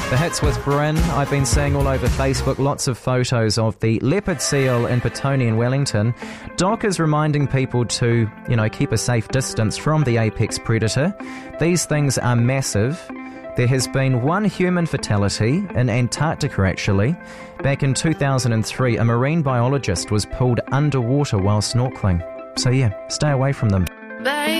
The hits with Bryn. I've been seeing all over Facebook lots of photos of the leopard seal in Petone in Wellington. Doc is reminding people to, keep a safe distance from the apex predator. These things are massive. There has been one human fatality in Antarctica, actually. Back in 2003, a marine biologist was pulled underwater while snorkeling. So stay away from them.